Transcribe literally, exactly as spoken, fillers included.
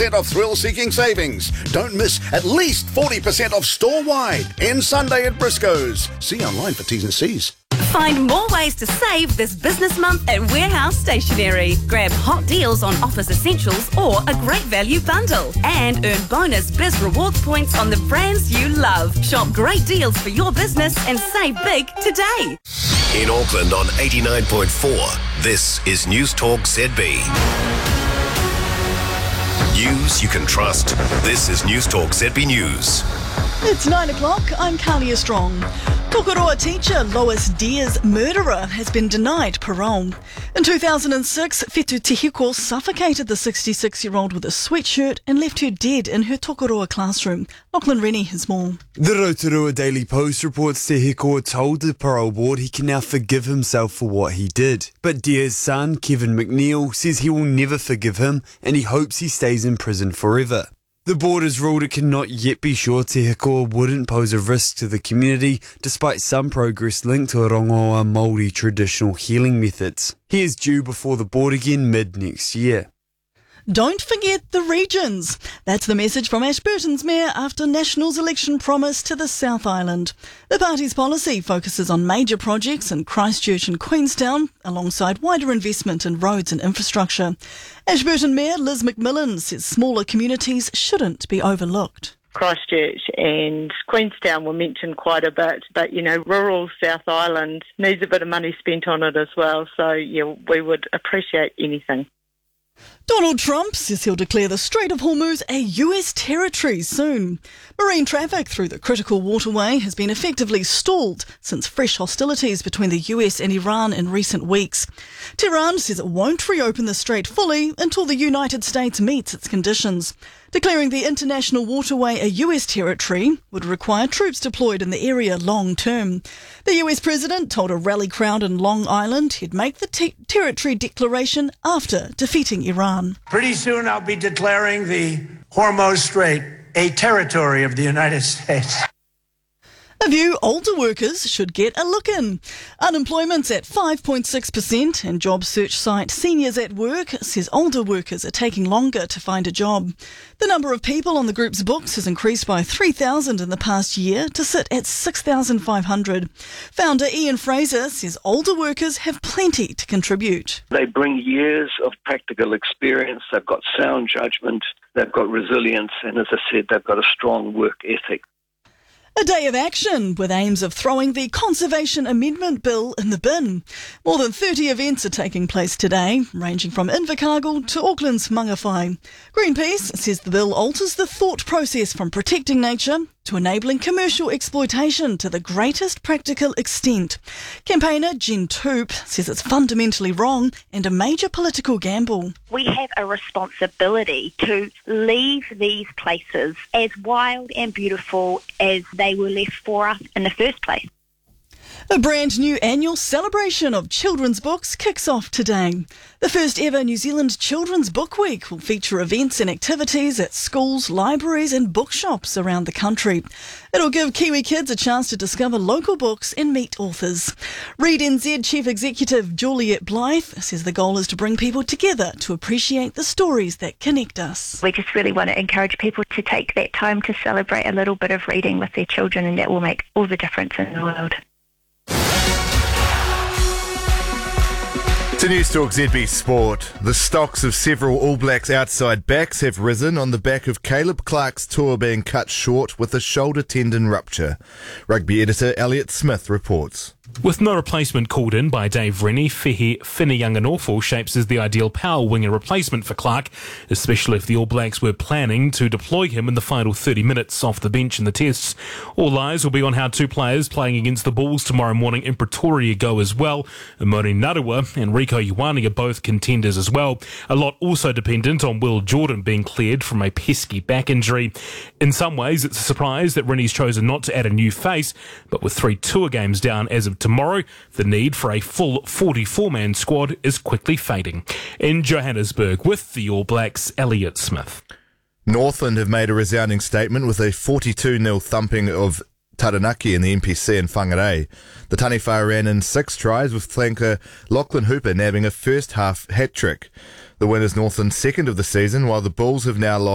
percent off thrill-seeking savings. Don't miss at least forty percent off store-wide. End Sunday at Briscoe's. See online for T's and C's. Find more ways to save this business month at Warehouse Stationery. Grab hot deals on office essentials or a great value bundle. And earn bonus Biz Rewards points on the brands you love. Shop great deals for your business and save big today. In Auckland on eighty-nine point four, this is News Talk Z B. News you can trust. This is News Talk Z B News. It's nine o'clock. I'm Kalia Strong. Tokoroa teacher Lois Deer's murderer has been denied parole. In two thousand six, Whetu Tihiko suffocated the sixty-six-year-old with a sweatshirt and left her dead in her Tokoroa classroom. Lachlan Rennie has more. The Rotorua Daily Post reports Tihiko told the parole board he can now forgive himself for what he did. But Deer's son, Kevin McNeil, says he will never forgive him and he hopes he stays in prison forever. The board has ruled it cannot yet be sure Tihiko wouldn't pose a risk to the community, despite some progress linked to Rongoa Māori traditional healing methods. He is due before the board again mid-next year. Don't forget the regions. That's the message from Ashburton's mayor after National's election promise to the South Island. The party's policy focuses on major projects in Christchurch and Queenstown, alongside wider investment in roads and infrastructure. Ashburton Mayor Liz McMillan says smaller communities shouldn't be overlooked. Christchurch and Queenstown were mentioned quite a bit, but, you know, rural South Island needs a bit of money spent on it as well. So, yeah, we would appreciate anything. Donald Trump says he'll declare the Strait of Hormuz a U S territory soon. Marine traffic through the critical waterway has been effectively stalled since fresh hostilities between the U S and Iran in recent weeks. Tehran says it won't reopen the strait fully until the United States meets its conditions. Declaring the international waterway a U S territory would require troops deployed in the area long term. The U S president told a rally crowd in Long Island he'd make the te- territory declaration after defeating Iran. Pretty soon I'll be declaring the Hormuz Strait a territory of the United States. A view older workers should get a look in. Unemployment's at five point six percent and job search site Seniors at Work says older workers are taking longer to find a job. The number of people on the group's books has increased by three thousand in the past year to sit at six thousand five hundred. Founder Ian Fraser says older workers have plenty to contribute. They bring years of practical experience, they've got sound judgment, they've got resilience, and as I said, they've got a strong work ethic. A day of action with aims of throwing the Conservation Amendment Bill in the bin. More than thirty events are taking place today, ranging from Invercargill to Auckland's Mangawhai. Greenpeace says the bill alters the thought process from protecting nature to enabling commercial exploitation to the greatest practical extent. Campaigner Jen Toop says it's fundamentally wrong and a major political gamble. We have a responsibility to leave these places as wild and beautiful as they were left for us in the first place. A brand new annual celebration of children's books kicks off today. The first ever New Zealand Children's Book Week will feature events and activities at schools, libraries and bookshops around the country. It'll give Kiwi kids a chance to discover local books and meet authors. Read N Z Chief Executive Juliet Blythe says the goal is to bring people together to appreciate the stories that connect us. We just really want to encourage people to take that time to celebrate a little bit of reading with their children, and that will make all the difference in the world. To News Talk Z B Sport, the stocks of several All Blacks outside backs have risen on the back of Caleb Clarke's tour being cut short with a shoulder tendon rupture. Rugby editor Elliot Smith reports. With no replacement called in by Dave Rennie, Fehi Whiniunganawful shapes as the ideal power winger replacement for Clarke, especially if the All Blacks were planning to deploy him in the final thirty minutes off the bench in the tests. All eyes will be on how two players playing against the Bulls tomorrow morning in Pretoria go as well. Moni Narawa and Rieko Ioane are both contenders as well. A lot also dependent on Will Jordan being cleared from a pesky back injury. In some ways, it's a surprise that Rennie's chosen not to add a new face, but with three tour games down as of tomorrow, the need for a full forty-four man squad is quickly fading. In Johannesburg, with the All Blacks, Elliot Smith. Northland have made a resounding statement with a forty-two nil thumping of Taranaki in the N P C in Whangarei. The Taniwha ran in six tries, with flanker Lachlan Hooper nabbing a first half hat-trick. The winners Northland's second of the season, while the Bulls have now lost